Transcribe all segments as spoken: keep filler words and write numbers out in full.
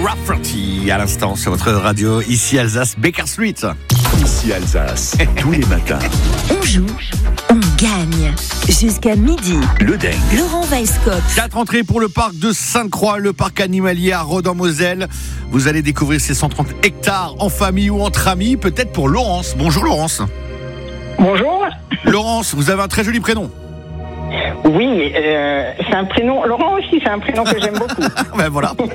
Rafferty à l'instant sur votre radio, ici Alsace, Baker Street. Ici Alsace, tous les matins. On joue, on gagne. Jusqu'à midi. Le Deng. Laurent Weisskopf. Quatre entrées pour le parc de Sainte-Croix, le parc animalier à Rhodes-en-Moselle. Vous allez découvrir ces cent trente hectares en famille ou entre amis, peut-être pour Laurence. Bonjour Laurence. Bonjour. Laurence, vous avez un très joli prénom. Oui, euh, c'est un prénom. Laurent aussi, c'est un prénom que j'aime beaucoup. Ben voilà. Non,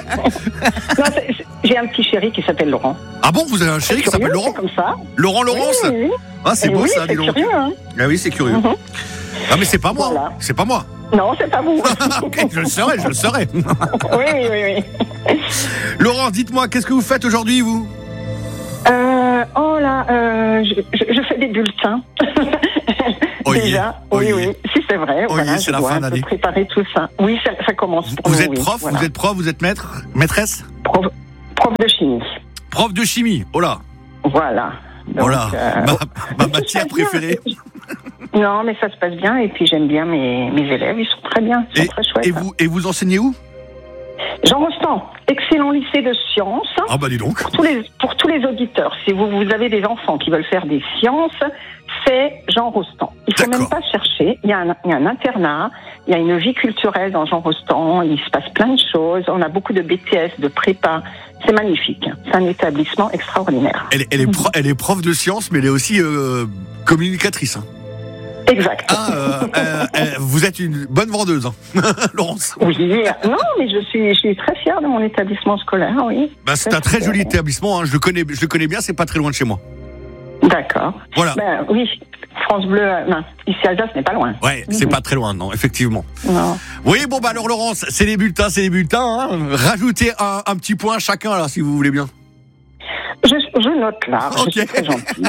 c'est- c'est- j'ai un petit chéri qui s'appelle Laurent. Ah bon, vous avez un chéri qui s'appelle Curieux, Laurent c'est comme ça. Laurent Laurence Oui, oui, oui. Ah, c'est Eh beau oui, ça, c'est dis donc. curieux, hein. Ah oui, c'est curieux. Mhm. Ah mais c'est pas moi, Voilà. c'est pas moi. Non, c'est pas vous. Ok, je le saurais, je le saurais. oui, oui, oui, oui. Laurent, dites-moi, qu'est-ce que vous faites aujourd'hui, vous? Euh, oh là, euh, je, je- je fais des bulletins. Oyez, Déjà, oui, oyez. oui, si c'est vrai. Oyez, voilà, c'est je la dois fin un peu d'année. préparer tout ça. Oui, ça, ça commence pour Vous nous, êtes oui, prof, voilà. vous êtes prof, vous êtes maître, maîtresse? prof, prof de chimie. Prof de chimie, oh là, Voilà. Donc, oh là, euh, ma, ma ça matière se passe bien. préférée. Non, mais ça se passe bien et puis j'aime bien mes, mes élèves, ils sont très bien, ils sont Et, très chouettes. et vous, et vous enseignez où? Jean Rostand, excellent lycée de sciences. Ah bah dis donc. Pour tous les, pour tous les auditeurs, si vous, vous avez des enfants qui veulent faire des sciences, c'est Jean Rostand. Il faut D'accord. même pas chercher. Il y, a un, il y a un internat, il y a une vie culturelle dans Jean Rostand, il se passe plein de choses. On a beaucoup de B T S, de prépa. C'est magnifique. C'est un établissement extraordinaire. Elle, elle, est pro- elle est prof de sciences, mais elle est aussi euh, communicatrice. hein. Exact. Ah, euh, euh, euh, vous êtes une bonne vendeuse, hein, Laurence. Oui, non, mais je suis, je suis très fière de mon établissement scolaire, oui. Bah, c'est un très joli établissement, hein, je le connais, je le connais bien, c'est pas très loin de chez moi. D'accord. Voilà. Ben oui, France Bleu, euh, non, ici Alsace n'est pas loin. Ouais, c'est pas très loin, non, effectivement. Non. Oui, bon, bah alors Laurence, c'est les bulletins, c'est les bulletins. Hein. Rajoutez un, un petit point chacun, là, si vous voulez bien. Je, je note là, Ok. je suis très gentille.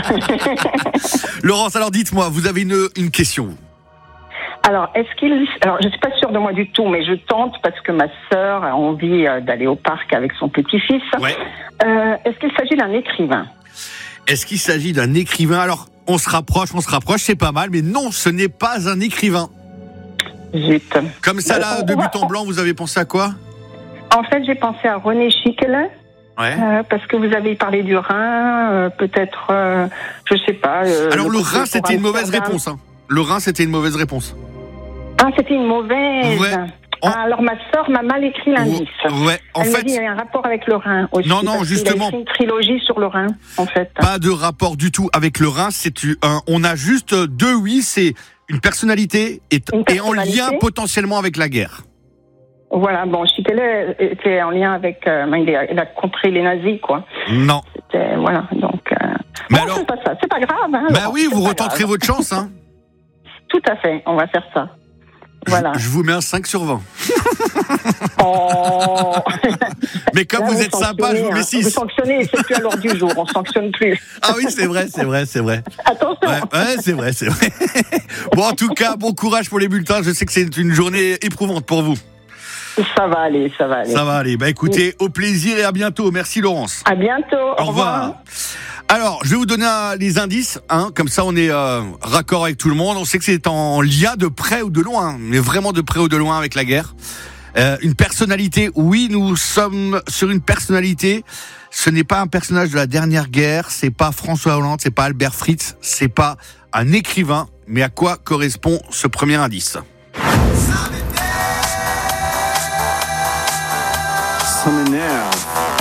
Laurence, alors dites-moi, vous avez une, une question. Alors, est-ce qu'il... Alors, je suis pas sûre de moi du tout, mais je tente parce que ma sœur a envie euh, d'aller au parc avec son petit-fils. Ouais. Euh, est-ce qu'il s'agit d'un écrivain? Est-ce qu'il s'agit d'un écrivain? Alors, on se rapproche, on se rapproche, c'est pas mal, mais non, ce n'est pas un écrivain. Zut. Comme ça, là, Euh, de on va- but en blanc, vous avez pensé à quoi? En fait, j'ai pensé à René Schickele, Ouais. euh, parce que vous avez parlé du Rhin, euh, peut-être, euh, je sais pas... euh, Alors, le côté Rhin, pour c'était une mauvaise Amsterdam. réponse. Hein. Le Rhin, c'était une mauvaise réponse. Ah, c'était une mauvaise. Ouais. En- Ah, alors ma sœur m'a mal écrit l'indice. Ouais, en Elle m'a fait, dit qu'il y a un rapport avec le Rhin aussi. Non, non, parce qu'il justement. a écrit une trilogie sur le Rhin, en fait. pas de rapport du tout avec le Rhin. C'est un, on a juste deux oui, c'est une personnalité et, Une et en personnalité. lien potentiellement avec la guerre. Voilà, bon, Schickele était en lien avec... Euh, il, a, il a contré les nazis, quoi. Non. C'était, voilà, donc... Euh... Mais bon, alors- c'est pas ça, c'est pas grave, hein. Bah Laurent, oui, c'est vous pas retenterez grave. votre chance. Hein. Tout à fait, on va faire ça. Voilà. Je, je vous mets un cinq sur vingt. Oh. Mais comme Là, vous êtes sympa, je vous mets Vous six. sanctionnez, c'est plus à l'heure du jour, on sanctionne plus. Ah oui, c'est vrai, c'est vrai, c'est vrai. Attention. Ouais, ouais, c'est vrai, c'est vrai. Bon, en tout cas, bon courage pour les bulletins. Je sais que c'est une journée éprouvante pour vous. Ça va aller, ça va aller. Ça va aller. Bah écoutez, au plaisir et à bientôt. Merci Laurence. À bientôt. Au revoir. Alors, je vais vous donner un- les indices, hein, comme ça on est euh, raccord avec tout le monde. On sait que c'est en lien de près ou de loin, mais vraiment de près ou de loin avec la guerre. Euh, une personnalité, oui, nous sommes sur une personnalité. Ce n'est pas un personnage de la dernière guerre, c'est pas François Hollande, c'est pas Albert Fritz, c'est pas un écrivain. Mais à quoi correspond ce premier indice? Ça m'énerve.